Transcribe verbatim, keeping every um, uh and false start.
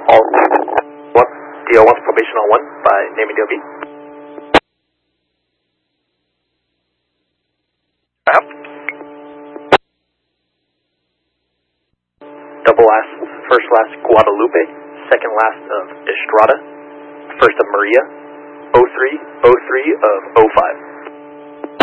All one, D O one's probation on one by naming D O B. Uh-huh. Double last, first last Guadalupe, second last of Estrada, first of Maria, oh three, oh three of oh five.